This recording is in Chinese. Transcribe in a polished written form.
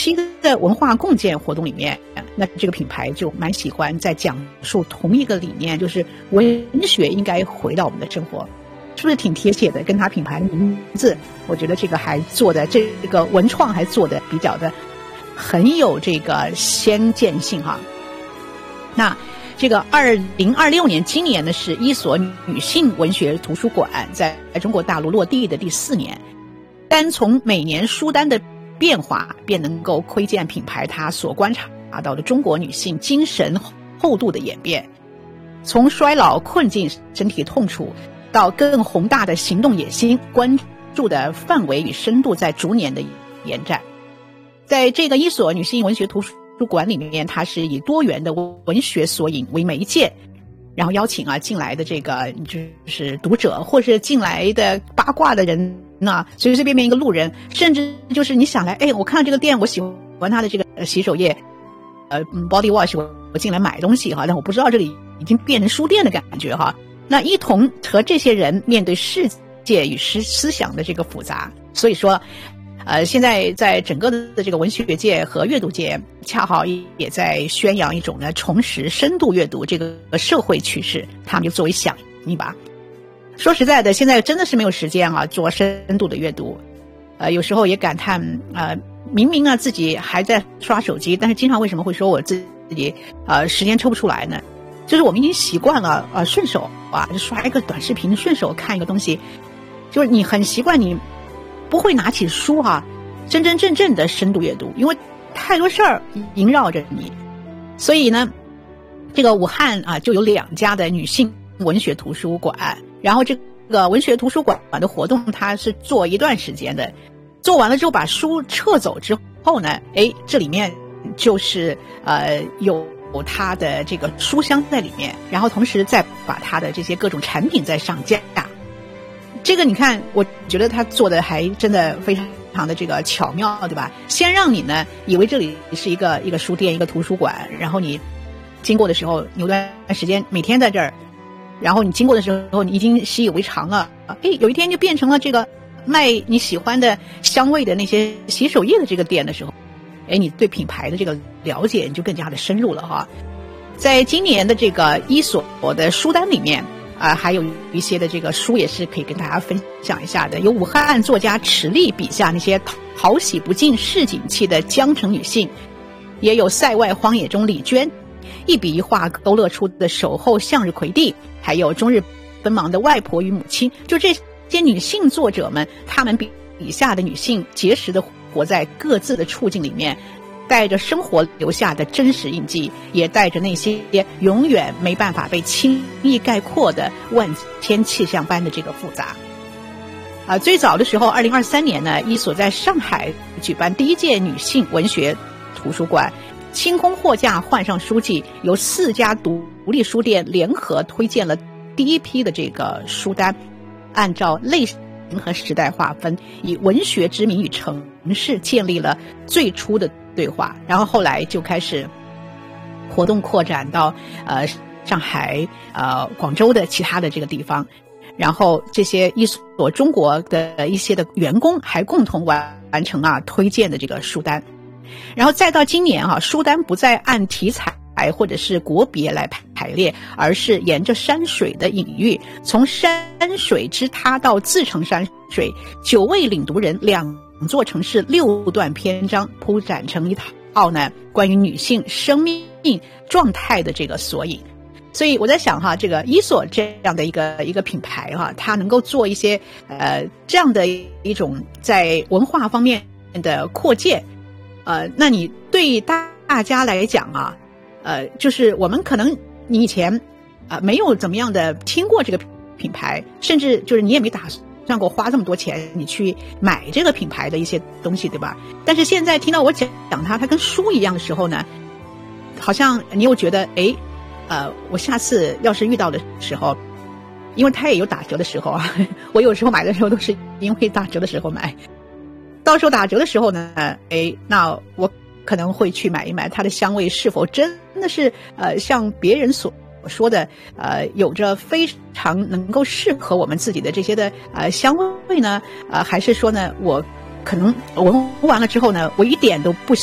期的文化共建活动里面，那这个品牌就蛮喜欢在讲述同一个理念，就是文学应该回到我们的生活，是不是挺贴切的？跟它品牌的名字，我觉得这个还做的这个文创还做的比较的很有这个先见性哈。那这个2026年，今年呢是一所女性文学图书馆在中国大陆落地的第4年，单从每年书单的变化便能够窥见品牌它所观察到的中国女性精神厚度的演变，从衰老困境身体痛楚到更宏大的行动野心，关注的范围与深度在逐年的延展。在这个一所女性文学图书馆里面，它是以多元的文学索引为媒介，然后邀请进来的这个就是读者，或是进来的八卦的人呢，随随便便一个路人，甚至就是你想来，我看到这个店，我喜欢它的这个洗手液body wash， 我进来买东西哈，但我不知道这里已经变成书店的感觉哈。那一同和这些人面对世界与思想的这个复杂，所以说现在在整个的这个文学界和阅读界，恰好也在宣扬一种呢重拾深度阅读这个社会趋势，他们就作为响应吧。说实在的，现在真的是没有时间做深度的阅读，有时候也感叹明明自己还在刷手机，但是经常为什么会说我自己时间抽不出来呢？就是我们已经习惯了顺手就刷一个短视频，顺手看一个东西，就是你很习惯，你不会拿起书真真正正的深度阅读，因为太多事儿萦绕着你。所以呢，这个武汉就有2家的女性文学图书馆，然后这个文学图书馆的活动它是做一段时间的，做完了之后把书撤走之后呢，这里面就是有它的这个书香在里面，然后同时再把它的这些各种产品再上架。这个你看，我觉得他做的还真的非常的这个巧妙，对吧？先让你呢以为这里是一个书店，一个图书馆，然后你经过的时候，你有段时间每天在这儿，然后你经过的时候，你已经习以为常了。有一天就变成了这个卖你喜欢的香味的那些洗手液的这个店的时候，你对品牌的这个了解你就更加的深入了哈。在今年的这个一所的书单里面还有一些的这个书也是可以跟大家分享一下的，有武汉作家池莉笔下那些讨喜不尽市井气的江城女性，也有塞外荒野中李娟一笔一画勾勒出的守候向日葵地，还有终日奔忙的外婆与母亲。就这些女性作者们，她们笔下的女性结实的活在各自的处境里面，带着生活留下的真实印记，也带着那些永远没办法被轻易概括的万千气象般的这个复杂。最早的时候2023年呢，一所在上海举办第1届女性文学图书馆，清空货架换上书籍，由4家独立书店联合推荐了第一批的这个书单，按照类型和时代划分，以文学之名与城市建立了最初的对话，然后后来就开始活动扩展到上海广州的其他的这个地方，然后这些一所中国的一些的员工还共同完成推荐的这个书单，然后再到今年书单不再按题材或者是国别来排列，而是沿着山水的隐喻，从山水之他到自成山水，9位领读人2座城市6段篇章，铺展成一套呢关于女性生命状态的这个索引。所以我在想这个一所这样的一个品牌它能够做一些这样的一种在文化方面的扩建，那你对大家来讲就是我们可能你以前没有怎么样的听过这个品牌，甚至就是你也没打算过花这么多钱你去买这个品牌的一些东西，对吧？但是现在听到我讲它跟书一样的时候呢，好像你又觉得我下次要是遇到的时候，因为它也有打折的时候我有时候买的时候都是因为打折的时候买，到时候打折的时候呢那我可能会去买一买它的香味是否真的是像别人所说的有着非常能够适合我们自己的这些的香味呢，还是说呢我可能闻完了之后呢，我一点都不